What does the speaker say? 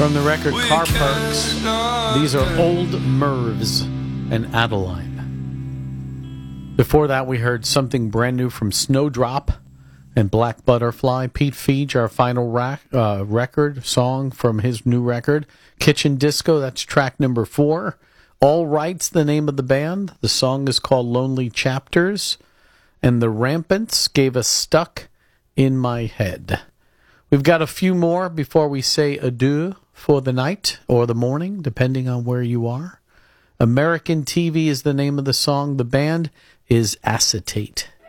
From the record Car Parks, these are Old Mervs and Adeline. Before that, we heard something brand new from Snowdrop and Black Butterfly. Pete Feige, our final record song from his new record. Kitchen Disco, that's track number 4. All Right's the name of the band. The song is called Lonely Chapters. And the Rampants gave us Stuck in My Head. We've got a few more before we say adieu for the night or the morning, depending on where you are. American TV is the name of the song. The band is Acetate.